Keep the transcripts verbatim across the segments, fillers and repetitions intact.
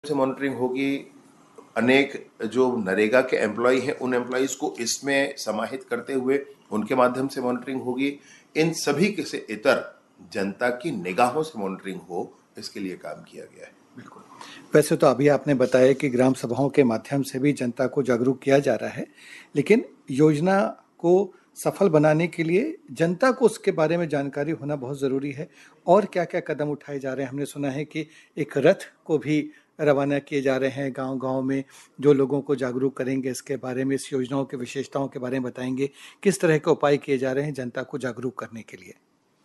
से मॉनिटरिंग होगी। अनेक जो नरेगा के एम्प्लॉय हैं उन एम्प्लॉयज़ को इसमें समाहित करते हुए उनके माध्यम से मॉनिटरिंग होगी। इन सभी के से इतर जनता की निगाहों से मॉनिटरिंग हो, इसके लिए काम किया गया है। बिल्कुल। वैसे तो अभी आपने बताया कि ग्राम सभाओं के माध्यम से भी जनता को जागरूक किया जा रहा है, लेकिन योजना को सफल बनाने के लिए जनता को उसके बारे में जानकारी होना बहुत ज़रूरी है। और क्या क्या कदम उठाए जा रहे हैं? हमने सुना है कि एक रथ को भी रवाना किए जा रहे हैं गांव-गांव में, जो लोगों को जागरूक करेंगे इसके बारे में, इस योजनाओं की विशेषताओं के बारे में बताएंगे। किस तरह के उपाय किए जा रहे हैं जनता को जागरूक करने के लिए?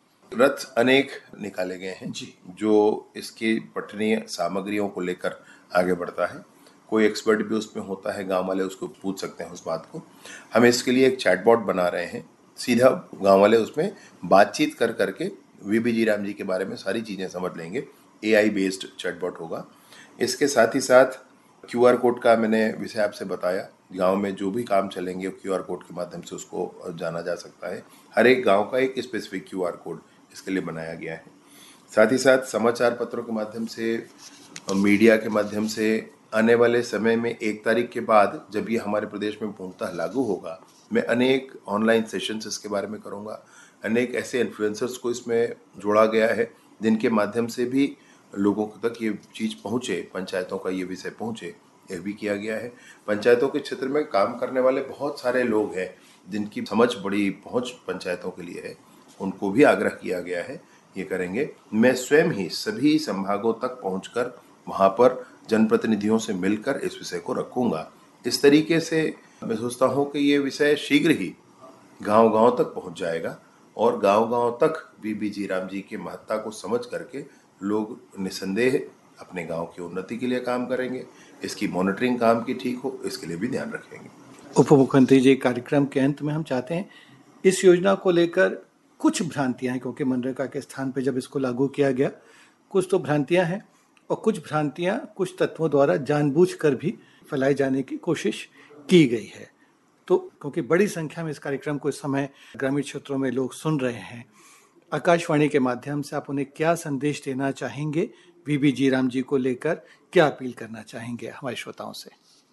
रथ अनेक निकाले गए हैं जी, जो इसकी पठनीय सामग्रियों को लेकर आगे बढ़ता है। कोई एक्सपर्ट भी उसमें होता है, गांव वाले उसको पूछ सकते हैं उस बात को। हम इसके लिए एक चैटबॉट बना रहे हैं, सीधा गांव वाले उसमें बातचीत कर करके वीबी जी राम जी के बारे में सारी चीज़ें समझ लेंगे। एआई बेस्ड चैटबॉट होगा। इसके साथ ही साथ क्यूआर कोड का मैंने विषय आपसे बताया। गांव में जो भी काम चलेंगे क्यूआर कोड के माध्यम से उसको जाना जा सकता है। हर एक गांव का एक स्पेसिफिक क्यूआर कोड इसके लिए बनाया गया है। साथ ही साथ समाचार पत्रों के माध्यम से, मीडिया के माध्यम से आने वाले समय में एक तारीख के बाद जब ये हमारे प्रदेश में पूर्णतः लागू होगा, मैं अनेक ऑनलाइन सेशंस इसके बारे में करूँगा। अनेक ऐसे इन्फ्लुएंसर्स को इसमें जोड़ा गया है जिनके माध्यम से भी लोगों तक ये चीज़ पहुँचे, पंचायतों का ये विषय पहुँचे, यह भी किया गया है। पंचायतों के क्षेत्र में काम करने वाले बहुत सारे लोग हैं जिनकी समझ बड़ी पहुँच पंचायतों के लिए है, उनको भी आग्रह किया गया है ये करेंगे। मैं स्वयं ही सभी संभागों तक पहुंचकर वहां पर जनप्रतिनिधियों से मिलकर इस विषय को रखूंगा। इस तरीके से मैं सोचता हूं कि ये विषय शीघ्र ही गांव-गांव तक पहुंच जाएगा और गांव-गांव तक वीबी जी राम जी की महत्ता को समझ करके लोग निसंदेह अपने गांव की उन्नति के लिए काम करेंगे। इसकी मॉनिटरिंग काम की ठीक हो, इसके लिए भी ध्यान रखेंगे। उप मुख्यमंत्री जी, कार्यक्रम के अंत में हम चाहते हैं इस योजना को लेकर कुछ भ्रांतियां हैं, क्योंकि मनरेगा के स्थान पर जब इसको लागू किया गया कुछ तो भ्रांतियां हैं और कुछ भ्रांतियां कुछ तत्वों द्वारा जानबूझकर भी फैलाई जाने की कोशिश की गई है। तो क्योंकि बड़ी संख्या में इस कार्यक्रम को इस समय ग्रामीण क्षेत्रों में लोग सुन रहे हैं, आकाशवाणी के माध्यम से आप उन्हें क्या संदेश देना चाहेंगे? वीबी जी राम जी को लेकर क्या अपील करना चाहेंगे हमारे श्रोताओं से?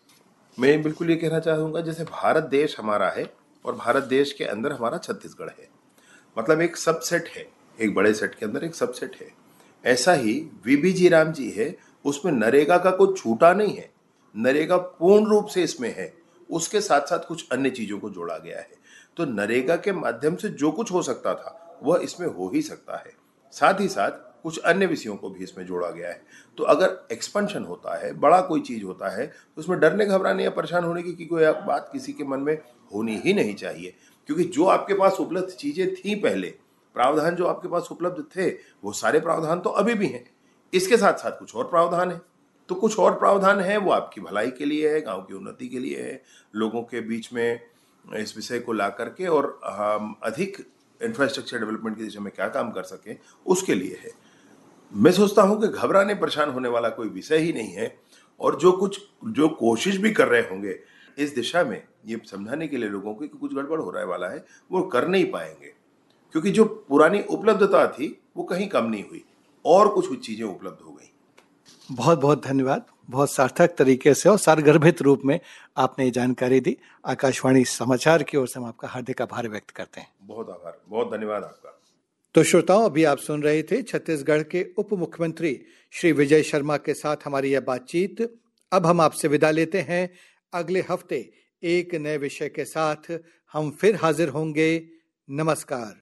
मैं बिल्कुल ये कहना चाहूँगा, जैसे भारत देश हमारा है और भारत देश के अंदर हमारा छत्तीसगढ़ है, मतलब एक सबसेट है, एक बड़े सेट के अंदर एक सबसेट है। ऐसा ही वीबी जी राम जी है, उसमें नरेगा का कुछ छूटा नहीं है, नरेगा पूर्ण रूप से इसमें है। उसके साथ साथ कुछ अन्य चीज़ों को जोड़ा गया है, तो नरेगा के माध्यम से जो कुछ हो सकता था वह इसमें हो ही सकता है। साथ ही साथ कुछ अन्य विषयों को भी इसमें जोड़ा गया है। तो अगर एक्सपेंशन होता है, बड़ा कोई चीज़ होता है, तो उसमें डरने घबराने या परेशान होने की कोई बात किसी के मन में होनी ही नहीं चाहिए, क्योंकि जो आपके पास उपलब्ध चीज़ें थी पहले, प्रावधान जो आपके पास उपलब्ध थे, वो सारे प्रावधान तो अभी भी हैं। इसके साथ साथ कुछ और प्रावधान है, तो कुछ और प्रावधान है वो आपकी भलाई के लिए है, गांव की उन्नति के लिए है, लोगों के बीच में इस विषय को ला करके और हम अधिक इंफ्रास्ट्रक्चर डेवलपमेंट की दिशा में क्या काम कर सकें उसके लिए है। मैं सोचता हूं कि घबराने परेशान होने वाला कोई विषय ही नहीं है, और जो कुछ जो कोशिश भी कर रहे होंगे इस दिशा में ये समझाने के लिए लोगों को कि कुछ गड़बड़ हो रहा वाला है, वो कर नहीं पाएंगे, क्योंकि जो पुरानी उपलब्धता थी वो कहीं कम नहीं हुई और कुछ कुछ चीजें उपलब्ध हो गई। बहुत बहुत धन्यवाद। बहुत सार्थक तरीके से और सारगर्भित रूप में आपने जानकारी दी। आकाशवाणी समाचार की ओर से हम आपका हार्दिक आभार व्यक्त करते हैं। बहुत आभार, बहुत धन्यवाद आपका। तो श्रोताओं, अभी आप सुन रहे थे छत्तीसगढ़ के उप मुख्यमंत्री श्री विजय शर्मा के साथ हमारी यह बातचीत। अब हम आपसे विदा लेते हैं। अगले हफ्ते एक नए विषय के साथ हम फिर हाजिर होंगे। नमस्कार।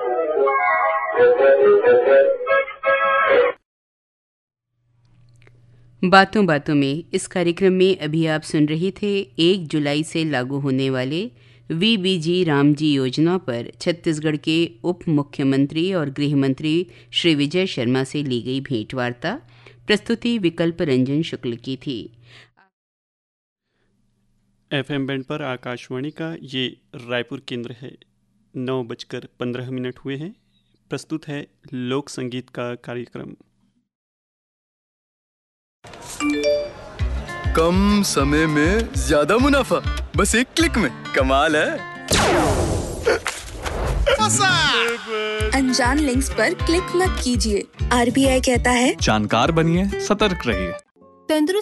बातों बातों में इस कार्यक्रम में अभी आप सुन रहे थे एक जुलाई से लागू होने वाले वीबी जी राम जी योजना पर छत्तीसगढ़ के उप मुख्यमंत्री और गृह मंत्री श्री विजय शर्मा से ली गई भेंट वार्ता। प्रस्तुति विकल्प रंजन शुक्ल की थी। एफएम बैंड पर आकाशवाणी का ये रायपुर केंद्र है। नौ बजकर पंद्रह मिनट हुए हैं। प्रस्तुत है लोक संगीत का कार्यक्रम। कम समय में ज्यादा मुनाफा, बस एक क्लिक में। कमाल है। अनजान लिंक्स पर क्लिक मत कीजिए। आरबीआई कहता है जानकार बनिए, सतर्क रहिए। तंदुरुस्त